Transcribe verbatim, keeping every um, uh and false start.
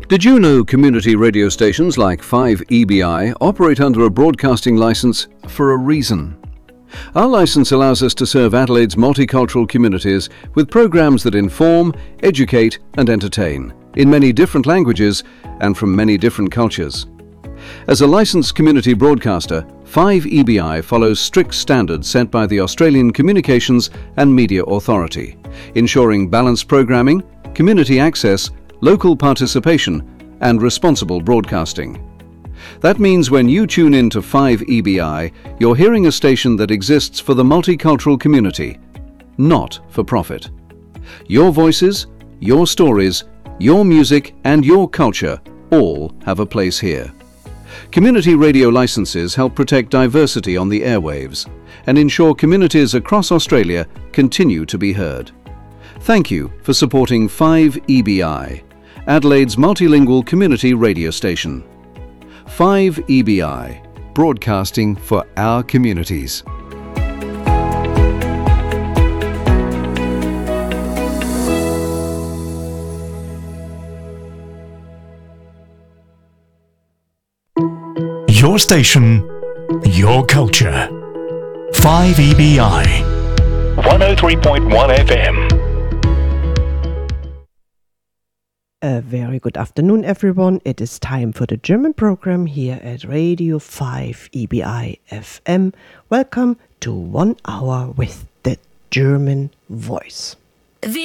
Did you know community radio stations like five E B I operate under a broadcasting licence for a reason? Our licence allows us to serve Adelaide's multicultural communities with programmes that inform, educate and entertain in many different languages and from many different cultures. As a licensed community broadcaster, five E B I follows strict standards set by the Australian Communications and Media Authority, ensuring balanced programming, community access, local participation and responsible broadcasting. That means when you tune in to five E B I, you're hearing a station that exists for the multicultural community, not for profit. Your voices, your stories, your music and your culture all have a place here. Community radio licenses help protect diversity on the airwaves and ensure communities across Australia continue to be heard. Thank you for supporting five E B I, Adelaide's multilingual community radio station. five E B I, broadcasting for our communities. Your station, your culture. five E B I. one oh three point one F M. A very good afternoon, everyone. It is time for the German program here at Radio five E B I F M. Welcome to One Hour with the German Voice.